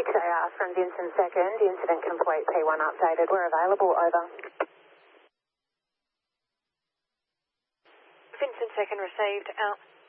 6AR from Vincent 2nd, incident complete, P1 updated. We're available, over. Vincent 2nd received, out.